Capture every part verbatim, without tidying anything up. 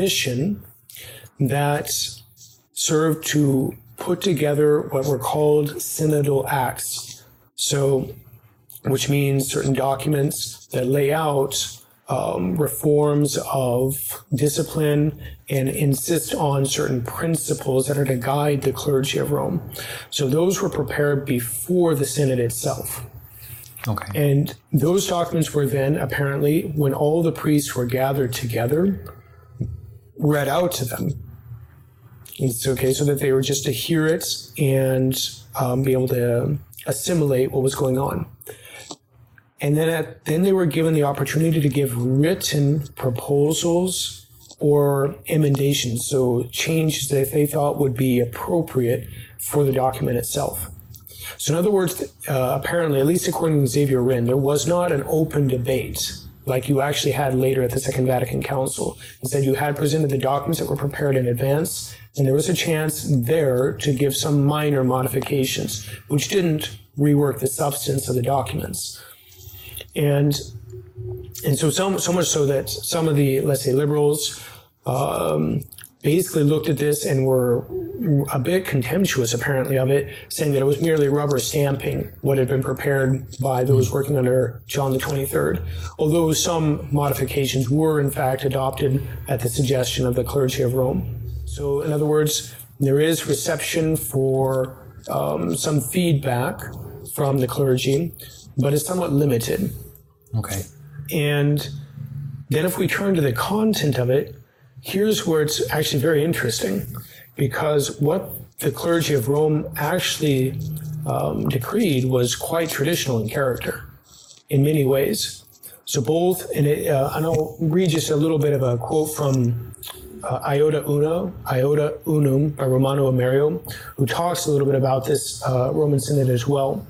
commission that served to put together what were called synodal acts. So, which means certain documents that lay out um, reforms of discipline and insist on certain principles that are to guide the clergy of Rome. So those were prepared before the synod itself. Okay. And those documents were then apparently, when all the priests were gathered together, read out to them. It's okay, so that they were just to hear it and um, be able to assimilate what was going on. And then, at, then they were given the opportunity to give written proposals or emendations, so changes that they thought would be appropriate for the document itself. So in other words, uh, apparently, at least according to Xavier Rinn, there was not an open debate like you actually had later at the Second Vatican Council. Instead, you had presented the documents that were prepared in advance, and there was a chance there to give some minor modifications, which didn't rework the substance of the documents. And and so, so, so much so that some of the, let's say, liberals um, basically looked at this and were a bit contemptuous, apparently, of it, saying that it was merely rubber stamping what had been prepared by those working under John the twenty-third, although some modifications were, in fact, adopted at the suggestion of the clergy of Rome. So, in other words, there is reception for um, some feedback from the clergy, but it's somewhat limited. Okay. And then if we turn to the content of it, here's where it's actually very interesting, because what the clergy of Rome actually um, decreed was quite traditional in character in many ways. So both, and, it, uh, and I'll read just a little bit of a quote from uh, Iota Uno, Iota Unum by Romano Amerio, who talks a little bit about this uh, Roman Synod as well.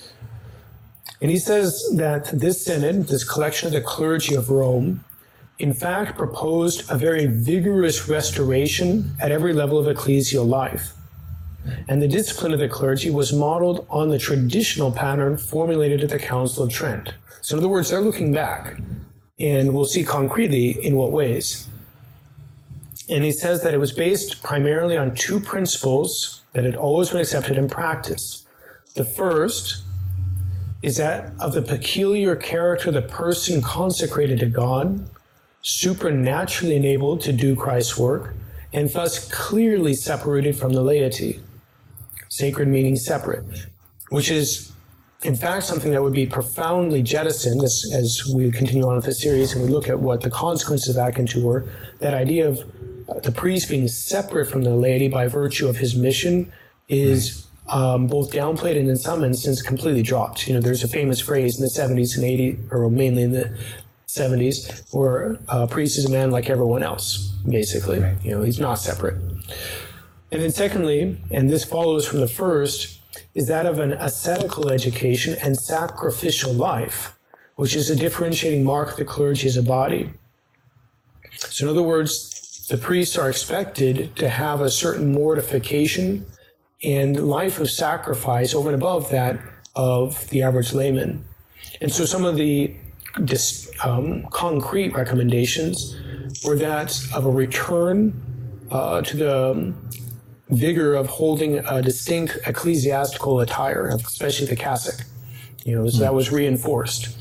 And he says that this synod, this collection of the clergy of Rome, in fact proposed a very vigorous restoration at every level of ecclesial life. And the discipline of the clergy was modeled on the traditional pattern formulated at the Council of Trent. So in other words, they're looking back, and we'll see concretely in what ways. And he says that it was based primarily on two principles that had always been accepted in practice. The first is that of the peculiar character of the person consecrated to God, supernaturally enabled to do Christ's work, and thus clearly separated from the laity. Sacred meaning separate, which is, in fact, something that would be profoundly jettisoned as, as we continue on with the series and we look at what the consequences of Vatican two were. That idea of the priest being separate from the laity by virtue of his mission is um, both downplayed and in some instances completely dropped. You know, there's a famous phrase in the seventies and eighties, or mainly in the seventies, where a priest is a man like everyone else, basically. Right. You know, he's not separate. And then secondly, and this follows from the first, is that of an ascetical education and sacrificial life, which is a differentiating mark of the clergy as a body. So in other words, the priests are expected to have a certain mortification and life of sacrifice over and above that of the average layman. And so some of the dis, um, concrete recommendations were that of a return uh, to the um, vigor of holding a distinct ecclesiastical attire, especially the cassock. You know, so that was reinforced.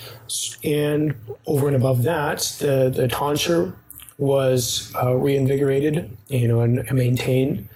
And over and above that, the, the tonsure was uh, reinvigorated, you know, and, and maintained.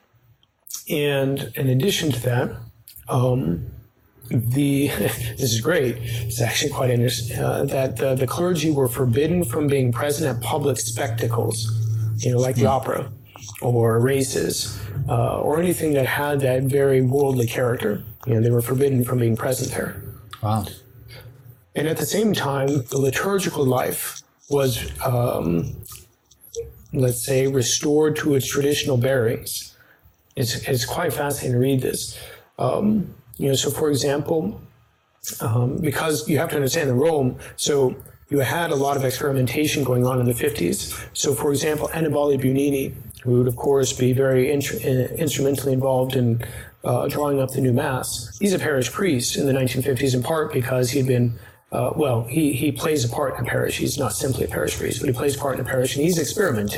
And in addition to that, um, the this is great. It's actually quite interesting uh, that the, the clergy were forbidden from being present at public spectacles, you know, like the opera or races uh, or anything that had that very worldly character. You know, they were forbidden from being present there. Wow. And at the same time, the liturgical life was, um, let's say, restored to its traditional bearings. It's, it's quite fascinating to read this. Um, you know, so for example, um, because you have to understand in Rome, so you had a lot of experimentation going on in the fifties. So for example, Annibale Bugnini, who would of course be very in- instrumentally involved in uh, drawing up the new Mass, he's a parish priest in the nineteen fifties, in part because he'd been Uh, well, he, he plays a part in a parish. He's not simply a parish priest, but he plays a part in a parish, and he's experimenting.